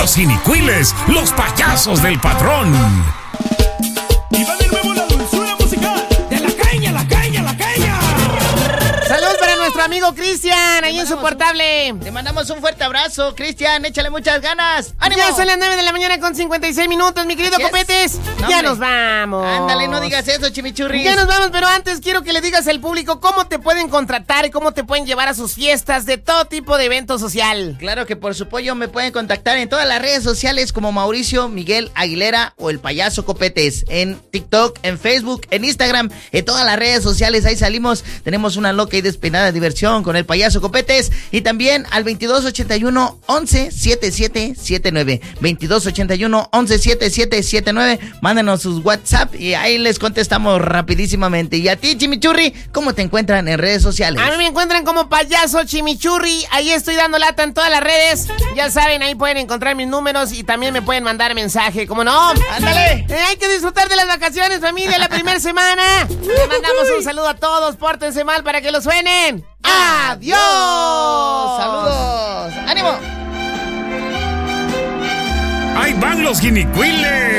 Los Jinicuiles, los payasos del patrón. Y va de nuevo la dulzura musical de la caña, la caña, la caña. Saludos para nuestro amigo Cristian, ahí insoportable. Te mandamos un fuerte abrazo, Cristian, échale muchas ganas. ¡Ánimo! Ya son las 9 de la mañana con 56 minutos, mi querido Copetes. No, ya hombre. nos vamos. Ándale, no digas eso, chimichurri. Ya nos vamos, pero antes quiero que le digas al público cómo te pueden contratar y cómo te pueden llevar a sus fiestas de todo tipo de evento social. Claro que por su apoyo me pueden contactar en todas las redes sociales como Mauricio Miguel Aguilera o el Payaso Copetes. En TikTok, en Facebook, en Instagram, en todas las redes sociales, ahí salimos. Tenemos una loca y despeinada diversión con el Payaso Copetes. Y también al 2281 11 7779. 2281 11 7779. Mándenos sus WhatsApp y ahí les contestamos rapidísimamente. Y a ti, chimichurri, ¿cómo te encuentran en redes sociales? A mí me encuentran como Payaso Chimichurri. Ahí estoy dando lata en todas las redes. Ya saben, ahí pueden encontrar mis números y también me pueden mandar mensaje. ¿Cómo no? ¡Ándale! Hay que disfrutar de las vacaciones, familia, la primera semana. Le mandamos un saludo a todos. Pórtense mal para que lo suenen. ¡Adiós! ¡Saludos! ¡Ánimo! Ahí van los Jinicuiles.